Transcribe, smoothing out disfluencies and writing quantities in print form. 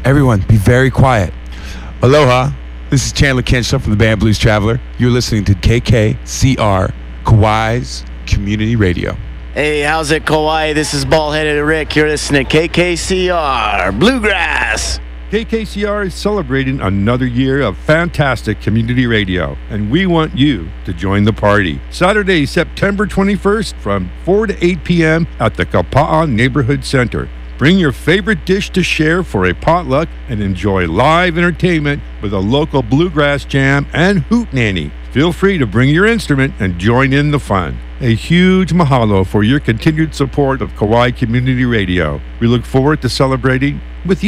Everyone, be very quiet. Aloha. This is Chandler Kenshaw from the band Blues Traveler. You're listening to KKCR, Kauai's Community Radio. Hey, how's it, Kauai? This is Bald-Headed Rick. You're listening to KKCR, Bluegrass. KKCR is celebrating another year of fantastic community radio, and we want you to join the party. Saturday, September 21st from 4 to 8 p.m. at the Kapa'a Neighborhood Center. Bring your favorite dish to share for a potluck and enjoy live entertainment with a local bluegrass jam and hootenanny. Feel free to bring your instrument and join in the fun. A huge mahalo for your continued support of Kauai Community Radio. We look forward to celebrating